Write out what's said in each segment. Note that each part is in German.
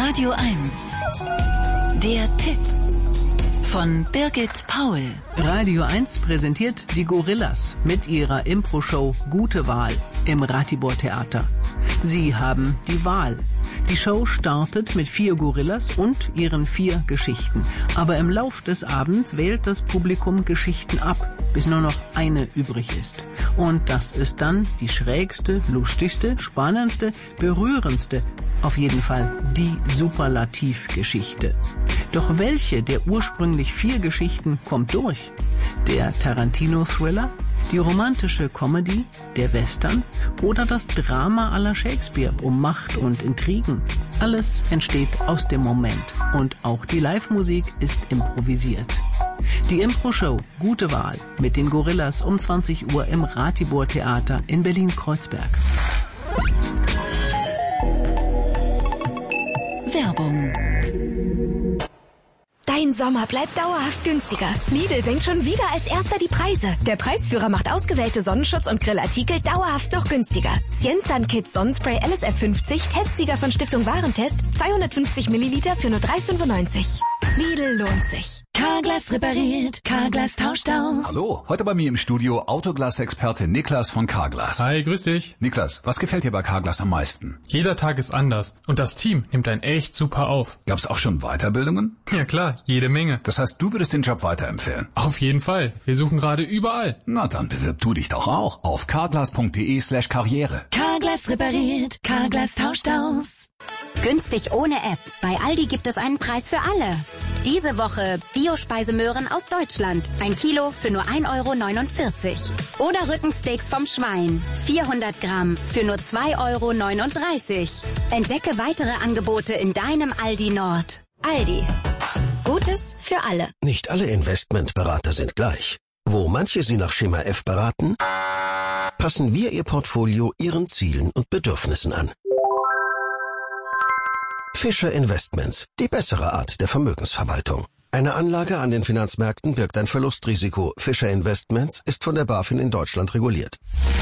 Radio 1. Der Tipp von Birgit Paul. Radio 1 präsentiert die Gorillas mit ihrer Impro-Show Gute Wahl im Ratibor Theater. Sie haben die Wahl. Die Show startet mit 4 Gorillas und ihren 4 Geschichten. Aber im Lauf des Abends wählt das Publikum Geschichten ab, bis nur noch eine übrig ist. Und das ist dann die schrägste, lustigste, spannendste, berührendste, auf jeden Fall die Superlativgeschichte. Doch welche der ursprünglich 4 Geschichten kommt durch? Der Tarantino-Thriller? Die romantische Comedy, der Western oder das Drama à la Shakespeare um Macht und Intrigen? Alles entsteht aus dem Moment und auch die Live-Musik ist improvisiert. Die Impro-Show Gute Wahl mit den Gorillas um 20 Uhr im Ratibor Theater in Berlin-Kreuzberg. Werbung. Dein Sommer bleibt dauerhaft günstiger. Lidl senkt schon wieder als erster die Preise. Der Preisführer macht ausgewählte Sonnenschutz- und Grillartikel dauerhaft noch günstiger. Cienzan Kids Sonnenspray LSF 50, Testsieger von Stiftung Warentest, 250 Milliliter für nur 3,95. Lidl lohnt sich. Carglass repariert, Carglass tauscht aus. Hallo, heute bei mir im Studio Autoglas-Experte Niklas von Carglass. Hi, grüß dich. Niklas, was gefällt dir bei Carglass am meisten? Jeder Tag ist anders und das Team nimmt einen echt super auf. Gab's auch schon Weiterbildungen? Ja klar, jede Menge. Das heißt, du würdest den Job weiterempfehlen? Auf jeden Fall. Wir suchen gerade überall. Na, dann bewirb du dich doch auch auf carglass.de/karriere. Carglass repariert, Carglass tauscht aus. Günstig ohne App. Bei Aldi gibt es einen Preis für alle. Diese Woche Biospeisemöhren aus Deutschland. 1 Kilo für nur 1,49 €. Oder Rückensteaks vom Schwein. 400 Gramm für nur 2,39 €. Entdecke weitere Angebote in deinem Aldi Nord. Aldi. Gutes für alle. Nicht alle Investmentberater sind gleich. Wo manche Sie nach Schema F beraten, passen wir Ihr Portfolio Ihren Zielen und Bedürfnissen an. Fischer Investments, die bessere Art der Vermögensverwaltung. Eine Anlage an den Finanzmärkten birgt ein Verlustrisiko. Fischer Investments ist von der BaFin in Deutschland reguliert.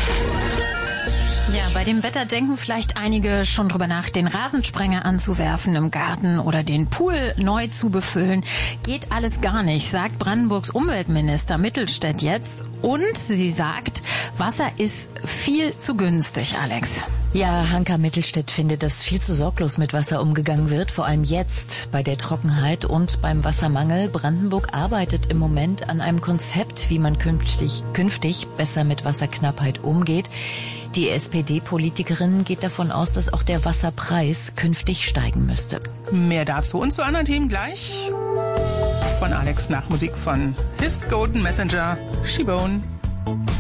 Ja, bei dem Wetter denken vielleicht einige schon drüber nach, den Rasensprenger anzuwerfen im Garten oder den Pool neu zu befüllen. Geht alles gar nicht, sagt Brandenburgs Umweltminister Mittelstädt jetzt. Und sie sagt, Wasser ist viel zu günstig, Alex. Ja, Hanka Mittelstädt findet, dass viel zu sorglos mit Wasser umgegangen wird, vor allem jetzt bei der Trockenheit und beim Wassermangel. Brandenburg arbeitet im Moment an einem Konzept, wie man künftig besser mit Wasserknappheit umgeht. Die SPD-Politikerin geht davon aus, dass auch der Wasserpreis künftig steigen müsste. Mehr dazu und zu anderen Themen gleich von Alex nach Musik von His Golden Messenger, She-Bone.